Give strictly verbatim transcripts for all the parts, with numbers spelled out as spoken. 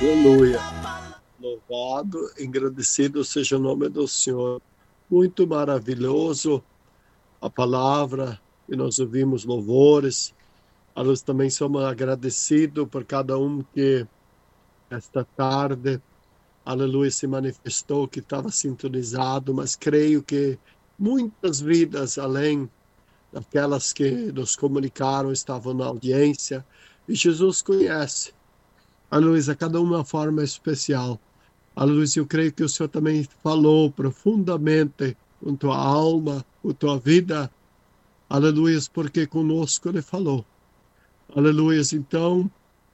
Aleluia. Louvado, engrandecido seja o nome do Senhor. Muito maravilhoso a palavra que nós ouvimos, louvores. Nós também somos agradecidos por cada um que esta tarde, aleluia, se manifestou, que estava sintonizado, mas creio que muitas vidas, além daquelas que nos comunicaram, estavam na audiência, e Jesus conhece, aleluia, a cada uma forma especial. Aleluia, eu creio que o Senhor também falou profundamente com tua alma, com tua vida, aleluia, porque conosco Ele falou. Aleluia, então,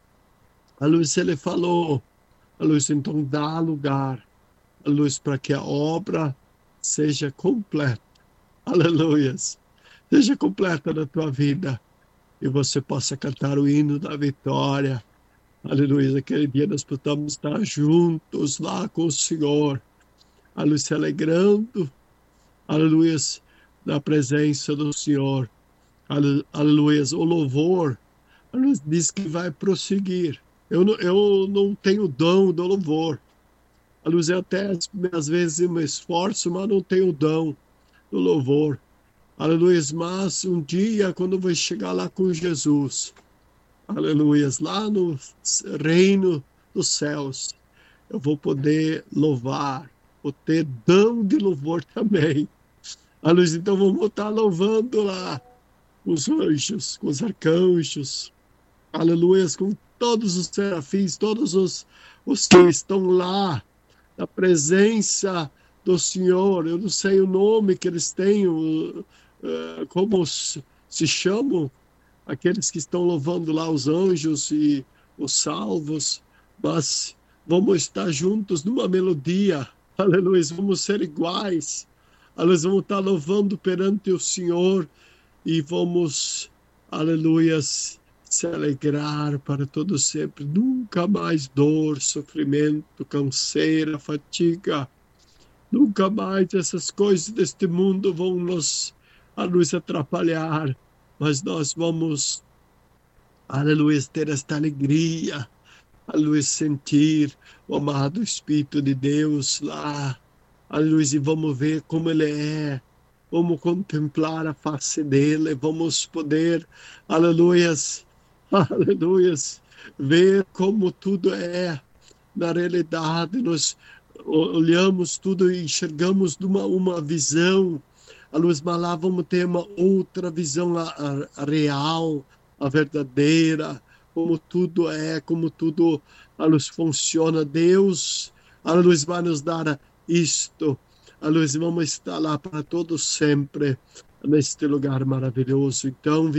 aleluia, Ele falou, aleluia, então dá lugar, aleluia, para que a obra seja completa, aleluia, seja completa na tua vida e você possa cantar o hino da vitória. Aleluia, aquele dia nós podemos estar juntos lá com o Senhor, aleluia, se alegrando, aleluia, na presença do Senhor, aleluia, o louvor, aleluia, diz que vai prosseguir. Eu não, eu não tenho dom do louvor, aleluia, até às vezes me esforço, mas não tenho dom do louvor, aleluia, mas um dia quando eu vou chegar lá com Jesus, aleluia, lá no reino dos céus, eu vou poder louvar, vou ter dom de louvor também. Aleluia, então vamos estar louvando lá com os anjos, com os arcanjos, aleluia, com todos os serafins, todos os, os que estão lá, na presença do Senhor. Eu não sei o nome que eles têm, uh, como se chamam, aqueles que estão louvando lá os anjos e os salvos, mas vamos estar juntos numa melodia, aleluia, vamos ser iguais, aleluia, vamos estar louvando perante o Senhor e vamos, aleluia, se alegrar para todo sempre, nunca mais dor, sofrimento, canseira, fatiga, nunca mais essas coisas deste mundo vão nos, aleluia, atrapalhar, mas nós vamos, aleluia, ter esta alegria, aleluia, sentir o amado Espírito de Deus lá, aleluia, e vamos ver como Ele é, vamos contemplar a face dEle, vamos poder, aleluia, aleluia, ver como tudo é, na realidade, nós olhamos tudo e enxergamos numa uma visão, a luz, mas lá vamos ter uma outra visão a, a, a real, a verdadeira, como tudo é, como tudo, a luz, funciona. Deus, a luz, vai nos dar isto, a luz, vamos estar lá para todos sempre, neste lugar maravilhoso. Então,